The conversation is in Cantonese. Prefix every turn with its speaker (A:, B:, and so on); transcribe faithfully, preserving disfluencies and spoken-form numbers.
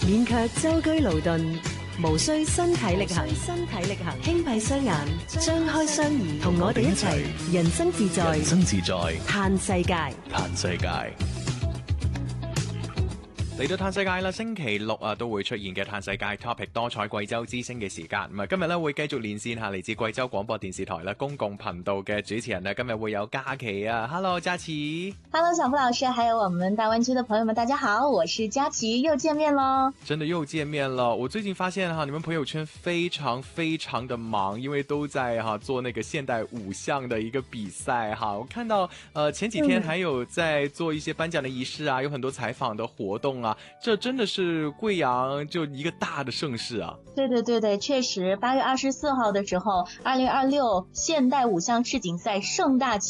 A: 免卻舟車勞頓，無需身體力行，身體力行，輕閉雙眼，張開雙耳，同我哋一齊人生自在，
B: 人生自在，
A: 嘆世界，
B: 嘆世界。嚟到嘆世界啦，星期六啊都會出現嘅嘆世界 topic 多彩貴州之聲嘅時間。咁啊，今日咧會繼續連線下嚟自貴州廣播電視台啦公共頻道嘅主持人啊，今日會有嘉琪啊 ，Hello 嘉琪
C: ，Hello 小付老師，還有我們大灣區的朋友們，大家好，我是嘉琪，又見面咯，
B: 真的又見面了。我最近發現哈，你們朋友圈非常非常的忙，因為都在哈做那個現代舞項的一個比賽哈。我看到呃前幾天還有在做一些頒獎的儀式啊，有很多採訪的活動啊。這真的是貴陽就一個大的盛事啊！
C: 對對對對，確實，八月二十四號的時候，二零二六現代舞項世錦賽盛大啟